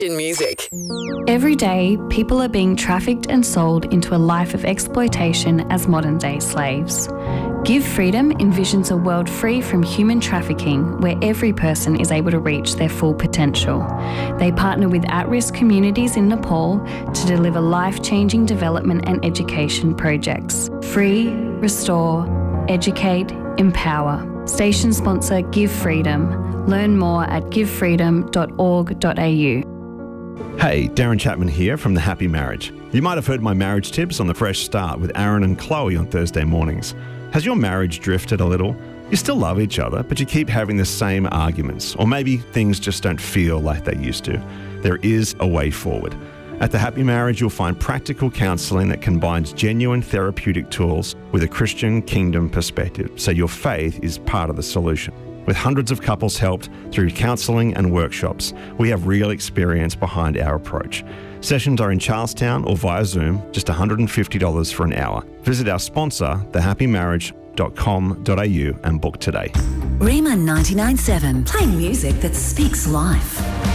In music. Every day, people are being trafficked and sold into a life of exploitation as modern-day slaves. Give Freedom envisions a world free from human trafficking where every person is able to reach their full potential. They partner with at-risk communities in Nepal to deliver life-changing development and education projects. Free, restore, educate, empower. Station sponsor Give Freedom. Learn more at givefreedom.org.au. Hey, Darren Chapman here from The Happy Marriage. You might have heard my marriage tips on The Fresh Start with Aaron and Chloe on Thursday mornings. Has your marriage drifted a little? You still love each other, but you keep having the same arguments, or maybe things just don't feel like they used to. There is a way forward. At The Happy Marriage, you'll find practical counselling that combines genuine therapeutic tools with a Christian kingdom perspective, so your faith is part of the solution. With hundreds of couples helped through counselling and workshops, we have real experience behind our approach. Sessions are in Charlestown or via Zoom, just $150 for an hour. Visit our sponsor, thehappymarriage.com.au and book today. Rima 99.7, playing music that speaks life.